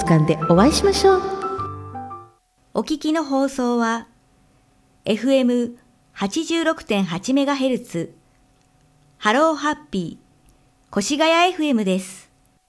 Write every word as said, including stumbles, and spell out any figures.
間でお会いしましょう。 お聞きの放送は エフエムはちじゅうろくてんはちメガヘルツ ハローハッピー越谷 エフエム です。